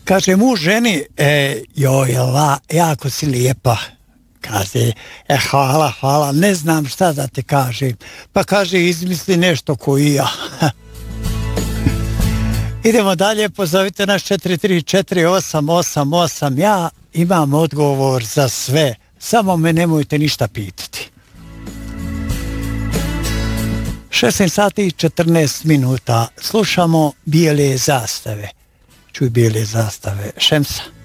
Kaže muž ženi, joj, jako si lijepa. Kaže, hvala, ne znam šta da te kažem. Pa kaže, izmisli nešto koji ja. Idemo dalje, pozovite nas 434-888. Ja imam odgovor za sve, samo me nemojte ništa pitati. 16 sati i 14 minuta, slušamo Bijele zastave. Čuj Bijele zastave, Šemsa.